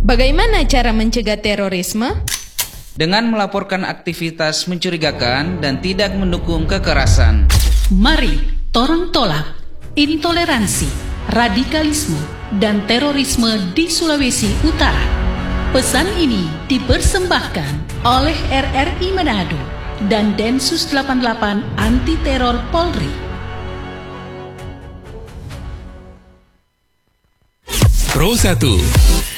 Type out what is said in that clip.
Bagaimana cara mencegah terorisme? Dengan melaporkan aktivitas mencurigakan dan tidak mendukung kekerasan. Mari torang tolak intoleransi, radikalisme, dan terorisme di Sulawesi Utara. Pesan ini dipersembahkan oleh RRI Manado dan Densus 88 Anti Teror Polri. Pro 1